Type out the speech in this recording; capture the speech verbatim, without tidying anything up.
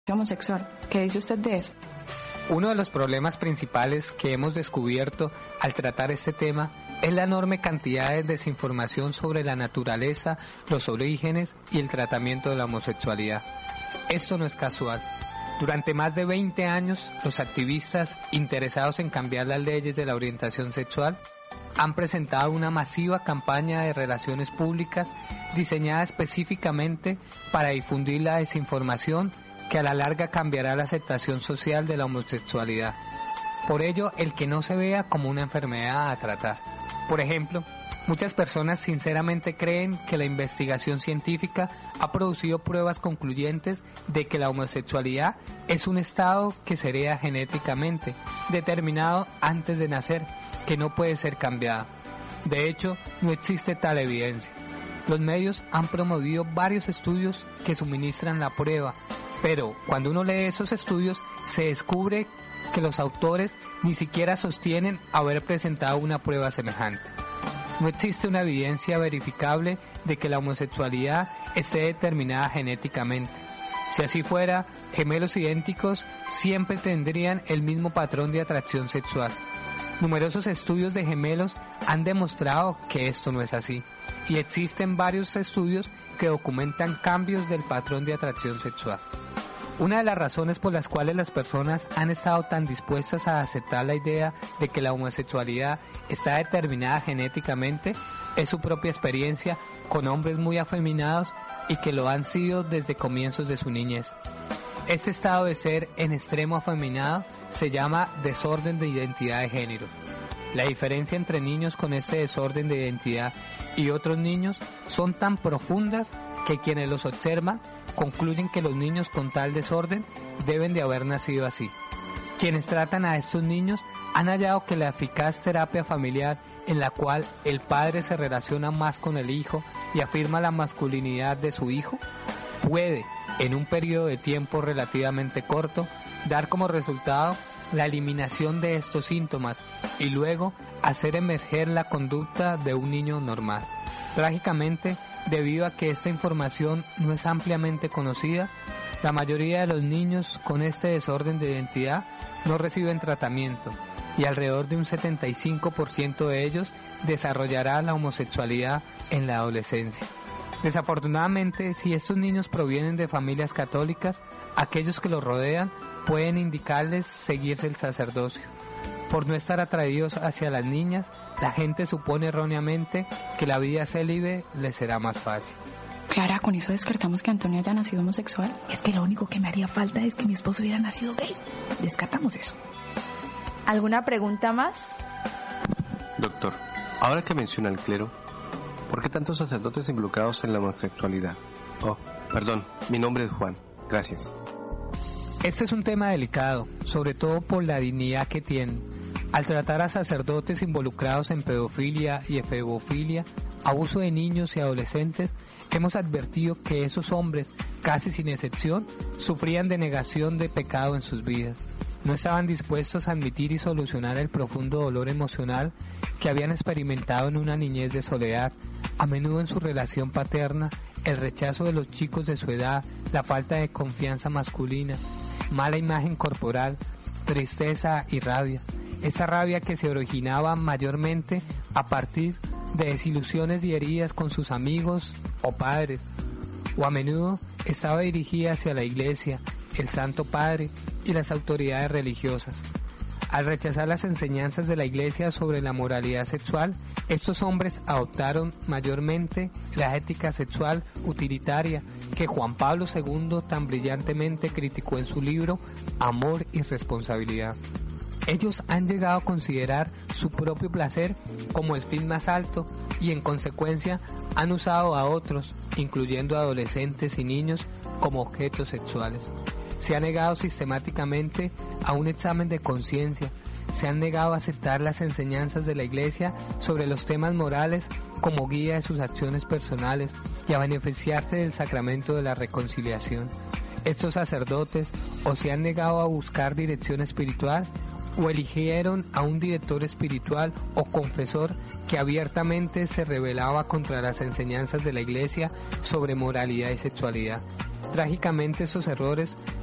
homosexual. ¿Qué dice usted de eso? Uno de los problemas principales que hemos descubierto al tratar este tema es la enorme cantidad de desinformación sobre la naturaleza, los orígenes y el tratamiento de la homosexualidad. Esto no es casual. Durante más de veinte años, los activistas interesados en cambiar las leyes de la orientación sexual han presentado una masiva campaña de relaciones públicas diseñada específicamente para difundir la desinformación que a la larga cambiará la aceptación social de la homosexualidad. Por ello, el que no se vea como una enfermedad a tratar. Por ejemplo, muchas personas sinceramente creen que la investigación científica ha producido pruebas concluyentes de que la homosexualidad es un estado que se hereda genéticamente, determinado antes de nacer, que no puede ser cambiado. De hecho, no existe tal evidencia. Los medios han promovido varios estudios que suministran la prueba, pero cuando uno lee esos estudios se descubre que los autores ni siquiera sostienen haber presentado una prueba semejante. No existe una evidencia verificable de que la homosexualidad esté determinada genéticamente. Si así fuera, gemelos idénticos siempre tendrían el mismo patrón de atracción sexual. Numerosos estudios de gemelos han demostrado que esto no es así, y existen varios estudios que documentan cambios del patrón de atracción sexual. Una de las razones por las cuales las personas han estado tan dispuestas a aceptar la idea de que la homosexualidad está determinada genéticamente es su propia experiencia con hombres muy afeminados y que lo han sido desde comienzos de su niñez. Este estado de ser en extremo afeminado se llama desorden de identidad de género. La diferencia entre niños con este desorden de identidad y otros niños son tan profundas que quienes los observan concluyen que los niños con tal desorden deben de haber nacido así. Quienes tratan a estos niños han hallado que la eficaz terapia familiar en la cual el padre se relaciona más con el hijo y afirma la masculinidad de su hijo, puede, en un periodo de tiempo relativamente corto, dar como resultado la eliminación de estos síntomas y luego hacer emerger la conducta de un niño normal. Trágicamente, debido a que esta información no es ampliamente conocida, la mayoría de los niños con este desorden de identidad no reciben tratamiento y alrededor de un setenta y cinco por ciento de ellos desarrollará la homosexualidad en la adolescencia. Desafortunadamente, si estos niños provienen de familias católicas, aquellos que los rodean pueden indicarles seguirse el sacerdocio. Por no estar atraídos hacia las niñas, la gente supone erróneamente que la vida célibe les será más fácil. Clara, con eso descartamos que Antonio haya nacido homosexual. Es que lo único que me haría falta es que mi esposo hubiera nacido gay. Descartamos eso. ¿Alguna pregunta más? Doctor, ahora que menciona el clero, ¿por qué tantos sacerdotes involucrados en la homosexualidad? Oh, perdón, mi nombre es Juan. Gracias. Este es un tema delicado, sobre todo por la dignidad que tienen. Al tratar a sacerdotes involucrados en pedofilia y efebofilia, abuso de niños y adolescentes, hemos advertido que esos hombres, casi sin excepción, sufrían de negación de pecado en sus vidas. No estaban dispuestos a admitir y solucionar el profundo dolor emocional que habían experimentado en una niñez de soledad, a menudo en su relación paterna, el rechazo de los chicos de su edad, la falta de confianza masculina, mala imagen corporal, tristeza y rabia. Esa rabia que se originaba mayormente a partir de desilusiones y heridas con sus amigos o padres, o a menudo estaba dirigida hacia la Iglesia, el Santo Padre y las autoridades religiosas. Al rechazar las enseñanzas de la Iglesia sobre la moralidad sexual, estos hombres adoptaron mayormente la ética sexual utilitaria que Juan Pablo segundo tan brillantemente criticó en su libro Amor y Responsabilidad. Ellos han llegado a considerar su propio placer como el fin más alto y en consecuencia han usado a otros, incluyendo adolescentes y niños, como objetos sexuales. Se ha negado sistemáticamente a un examen de conciencia, se han negado a aceptar las enseñanzas de la Iglesia sobre los temas morales como guía de sus acciones personales y a beneficiarse del sacramento de la reconciliación. Estos sacerdotes o se han negado a buscar dirección espiritual o eligieron a un director espiritual o confesor que abiertamente se rebelaba contra las enseñanzas de la Iglesia sobre moralidad y sexualidad. Trágicamente estos errores